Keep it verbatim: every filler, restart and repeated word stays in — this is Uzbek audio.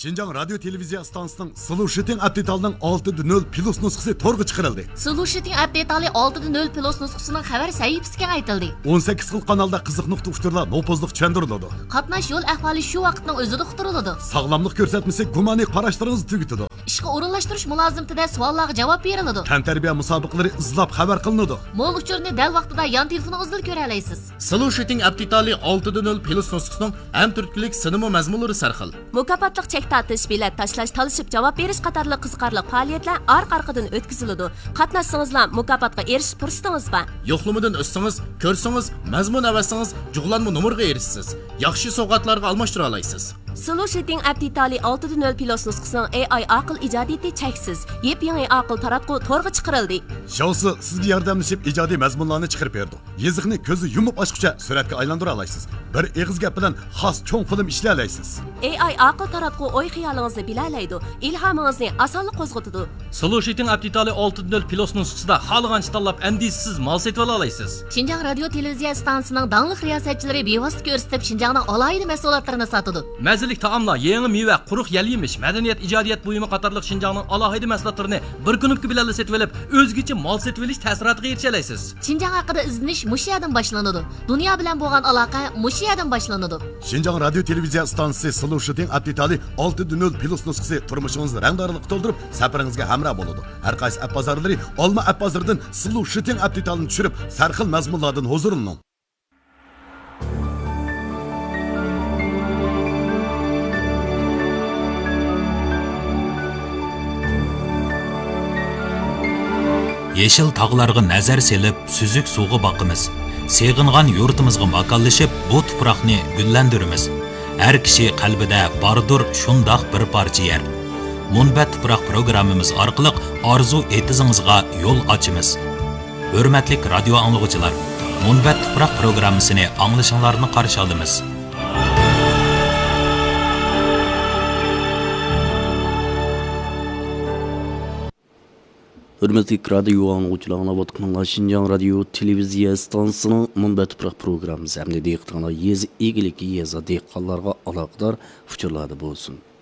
Şinjan Radyo Televiziya Stansiyasının Solution Update olti nol Plus nusxasi to'rga chiqarildi. Solution Update olti nol Plus nusxasining xabar sahifasiga aytildi. o'n sakkiz xil kanalda qiziq nuqta uchurlar nopozliq tushuntiriladi. Qatnash yo'l ahvoli shu vaqtning o'zida uqtiriladi. Sog'lomlik ko'rsatmasi gumoniy qarashlaringizni tugatadi. Ishga o'rinlashtirish mulozimtida savollarga javob beriladi. Tantarbiya musobaqalari izlab xabar qilinadi. Mo'l uchurni dal vaqtida yon telefoningizda ko'ra olasiz. Solution Update olti nol Plus nusxasining ham turklik sinema mazmunlari sarxil. Mukofotliq chek tortish, bilet tashlash, talishib javob berish qatorli qiziqarli faoliyatlar orqa-orqadan o'tkaziladi. Qatnashsangizlar mukofotga erishish fursatingiz bor. Yo'qlamadan o'ssangiz, ko'rsangiz, mazmun avasangiz, jug'lanma nomerga erishsiz. Yaxshi sovg'atlarga almashtira olasiz. Solution Update olti nol Plus nusxasining A I aql ijodiyati cheksiz. Yep-yangi aql taratqu to'rga chiqarildi. Shousi sizga yordamlashib ijodiy mazmunlarni chiqarib berdi. Yeziqni ko'zi yumib ochguncha suratga aylantira olasiz. Bir eg'iz gap bilan xos cho'ng film ishlay olasiz. A I aql taratqu o'y xiyolingizni bilalaydi, ilhomingizni osonlik qo'zg'atadi. Solution Update olti nol Plus nusxasida xohlagancha tanlab andisiz mol setib olasiz. Şinjan Radio Televiziya stansiyasining dangliq riyosatchilari bevosita ko'rsatib Şinjanning alohida mahsulotlarini sotadi. Mazalik taomlar, yangi meva, quruq yal yemish, madaniyat, ijodiyat buyumi qatorliq Şinjanning alohida mahsulotlarini bir kunlik bilan setib olib, o'zgacha mol setib olish ta'siriga erisha olasiz. Şinjan haqida izlanish mush yerdan boshlanadi. Dunyo bilan bo'lgan aloqa mush yerdan boshlanadi. Şinjan Radio Televiziya stansiyasi Solution Update olti nol Plus nusxasi turmushingizni rangdorlik to'ldirib, safaringizga hamroh bo'ladi. Har qaysi app bozorlari Olma app bozoridan Solution Update'ni tushirib, sarxil mazmunlardan huzurlaning. Yeşil tağlarga nazar selib, süzük suğu baqimiz. Seg'ingan yurtimizga makonlashib, bu tuproqni gullandiramiz. Har kishi qalbida bordur shundoq bir parcha yer. Munbat tuproq programmamiz orqali orzu etizingizga yo'l ochamiz. Hurmatli radio anglovchilar, Munbat tuproq programmasini anglashinglarni qarshi olamiz. Hürmetli radio anlıqçılarına batqanlar Şinjan Radio Televiziya stansiyasının Munbat tuproq programmasi hamda dehqonlar yezi egilik yeza dehqonlarga aloqador uchurlarda bo'lsin.